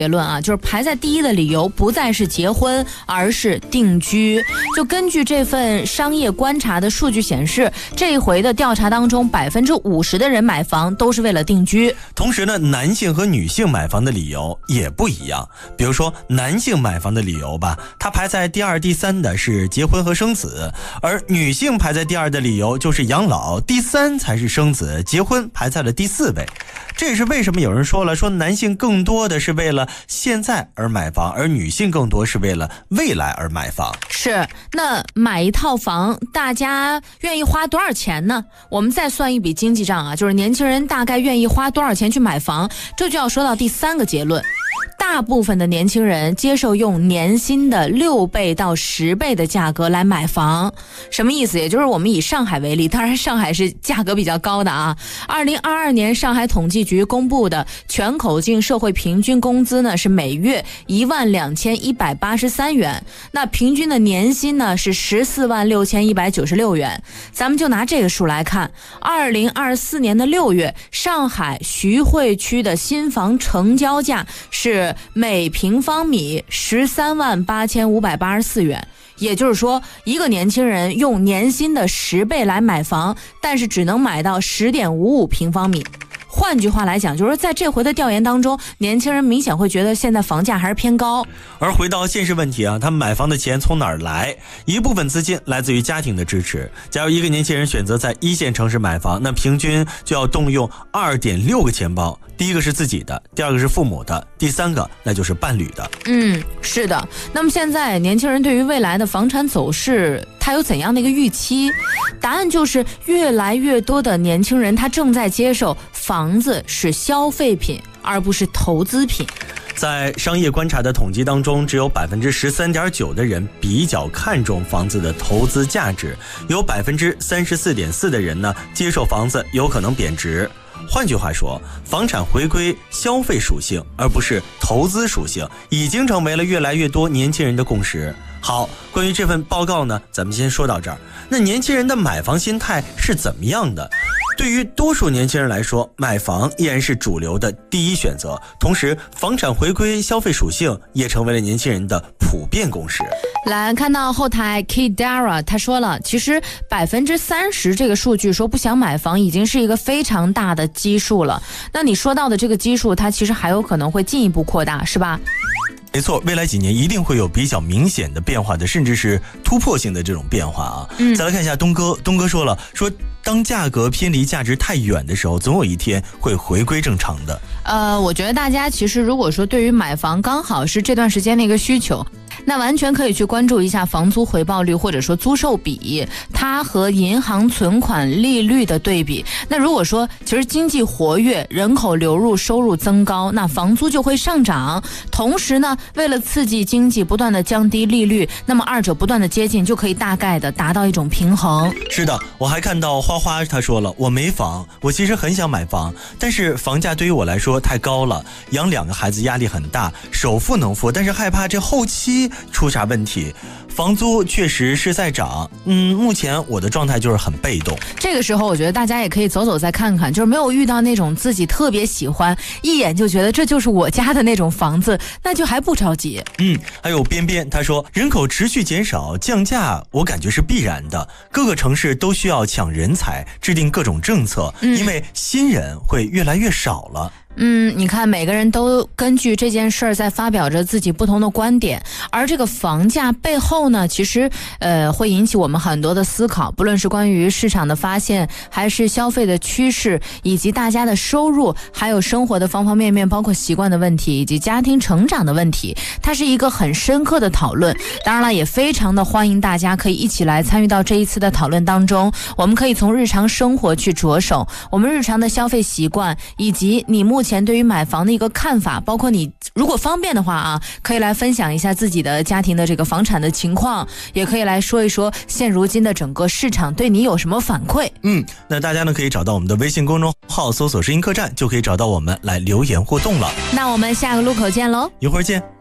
结论啊，就是排在第一的理由不再是结婚，而是定居。就根据这份商业观察的数据显示，这一回的调查当中，50%的人买房都是为了定居。 同时呢，男性和女性买房的理由也不一样。比如说男性买房的理由吧，他排在第二、第三的是结婚和生子，而女性排在第二的理由就是养老，第三才是生子，结婚排在了第4位。这也是为什么有人说男性更多的是为了现在而买房，而女性更多是为了未来而买房。 是，那买一套房大家愿意花多少钱呢？我们再算一笔经济账啊，就是年轻人大概愿意花多少钱去买房，这就要说到第3个结论。大部分的年轻人接受用年薪的6倍到10倍的价格来买房。什么意思？也就是我们以上海为例，当然上海是价格比较高的啊。2022年上海统计局公布的全口径社会平均工资呢是每月12183元，那平均的年薪呢是146196元。咱们就拿这个数来看，2024年的6月，上海徐汇区的新房成交价是每平方米138584元。也就是说，一个年轻人用年薪的10倍来买房，但是只能买到10.55平方米。换句话来讲，就是在这回的调研当中，年轻人明显会觉得现在房价还是偏高。 而回到现实问题啊，他们买房的钱从哪儿来？一部分资金来自于家庭的支持。假如一个年轻人选择在1线城市买房，那平均就要动用2.6个钱包。第一个是自己的，第二个是父母的，第三个那就是伴侣的。 是的。那么现在年轻人对于未来的房产走势，他有怎样的一个预期？答案就是越来越多的年轻人他正在接受房子是消费品而不是投资品。 在商业观察的统计当中，只有 13.9% 的人比较看重房子的投资价值，有 34.4% 的人呢接受房子有可能贬值。换句话说，房产回归消费属性而不是投资属性，已经成为了越来越多年轻人的共识。好，关于这份报告呢，咱们先说到这儿。那年轻人的买房心态是怎么样的？对于多数年轻人来说，买房依然是主流的第一选择，同时房产回归消费属性也成为了年轻人的普遍共识。 来看到后台 Kidara 他说了，其实 30% 这个数据说不想买房已经是一个非常大的基数了。那你说到的这个基数，它其实还有可能会进一步扩大，是吧？ 没错，未来几年一定会有比较明显的变化的，甚至是突破性的这种变化啊。再来看一下东哥说了，说当价格偏离价值太远的时候，总有一天会回归正常的。 我觉得大家其实如果说对于买房刚好是这段时间的一个需求，那完全可以去关注一下房租回报率或者说租售比，它和银行存款利率的对比。那如果说其实经济活跃，人口流入，收入增高，那房租就会上涨。同时呢，为了刺激经济，不断的降低利率，那么二者不断的接近，就可以大概的达到一种平衡。 是的，我还看到花花他说了，我没房，我其实很想买房，但是房价对于我来说太高了，养2个孩子压力很大，首付能付，但是害怕这后期出啥问题。房租确实是在涨，目前我的状态就是很被动。 这个时候我觉得大家也可以走走再看看，就是没有遇到那种自己特别喜欢，一眼就觉得这就是我家的那种房子，那就还不着急。 还有边边他说，人口持续减少，降价我感觉是必然的，各个城市都需要抢人才，制定各种政策，因为新人会越来越少了。 你看每个人都根据这件事儿在发表着自己不同的观点，而这个房价背后呢，其实会引起我们很多的思考，不论是关于市场的发现，还是消费的趋势，以及大家的收入，还有生活的方方面面，包括习惯的问题以及家庭成长的问题，它是一个很深刻的讨论。当然了，也非常的欢迎大家可以一起来参与到这一次的讨论当中。我们可以从日常生活去着手，我们日常的消费习惯，以及你目前对于买房的一个看法，包括你如果方便的话啊，可以来分享一下自己的家庭的这个房产的情况，也可以来说一说现如今的整个市场对你有什么反馈。 那大家呢可以找到我们的微信公众号，搜索声音客栈，就可以找到我们来留言互动了。 那我们下个路口见喽， 一会儿见。